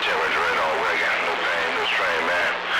temperature and all rig out. New pain, new strain, man.